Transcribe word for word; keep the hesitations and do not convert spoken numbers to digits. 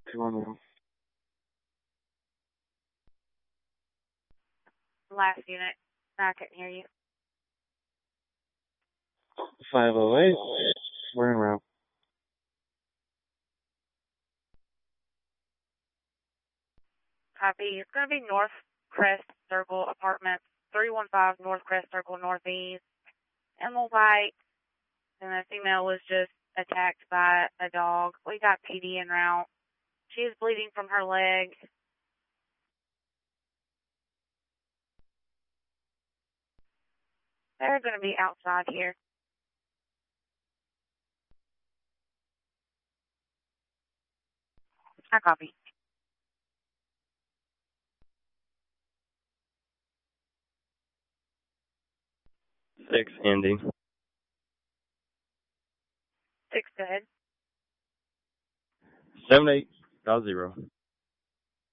two one one. Last unit. I couldn't hear you. five oh eight. We're in route. Copy. It's going to be North Crest Circle Apartments, three one five North Crest Circle Northeast. Emma White, and the female was just attacked by a dog. We got P D en route. She is bleeding from her leg. They're going to be outside here. I copy. Six, ending. Six, go ahead. Seven, eight, dot zero.